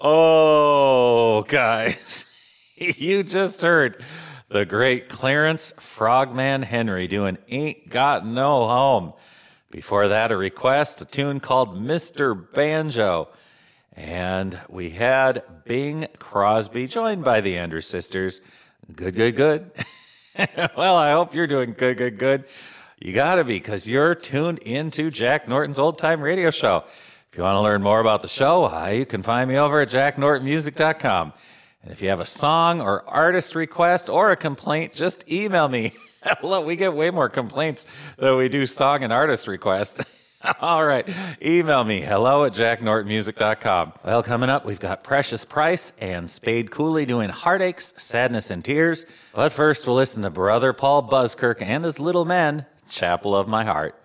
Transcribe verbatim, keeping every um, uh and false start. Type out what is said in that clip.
Oh, guys, you just heard the great Clarence Frogman Henry doing Ain't Got No Home. Before that, a request, a tune called Mister Banjo. And we had Bing Crosby, joined by the Andrews Sisters. Good, good, good. Well, I hope you're doing good, good, good. You gotta be, because you're tuned into Jack Norton's Old Time Radio Show. If you want to learn more about the show, uh, you can find me over at jack norton music dot com. And if you have a song or artist request or a complaint, just email me. Look, we get way more complaints than we do song and artist requests. All right, email me, hello at jack norton music dot com. Well, coming up, we've got Precious Price and Spade Cooley doing Heartaches, Sadness, and Tears. But first, we'll listen to Brother Paul Buzzkirk and his Little Men, Chapel of My Heart.